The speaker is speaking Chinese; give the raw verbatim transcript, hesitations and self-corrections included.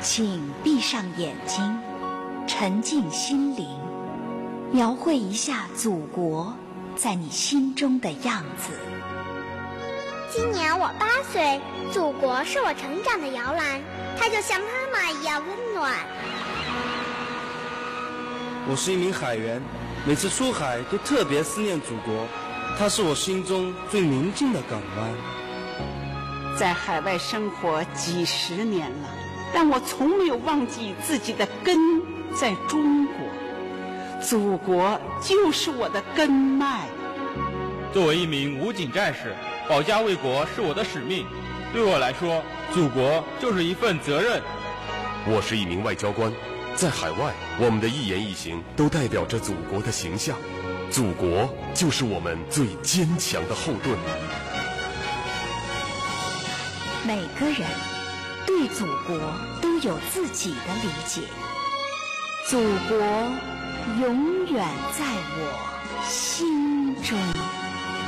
请闭上眼睛，沉静心灵，描绘一下祖国在你心中的样子。 今年我八岁，祖国是我成长的摇篮，它就像妈妈一样温暖。 我是一名海员，每次出海都特别思念祖国，它是我心中最宁静的港湾。 在海外生活几十年了，但我从没有忘记自己的根在中国，祖国就是我的根脉。 作为一名武警战士，保家卫国是我的使命，对我来说，祖国就是一份责任。 我是一名外交官，在海外，我们的一言一行都代表着祖国的形象，祖国就是我们最坚强的后盾。 每个人对祖国都有自己的理解，祖国永远在我心中。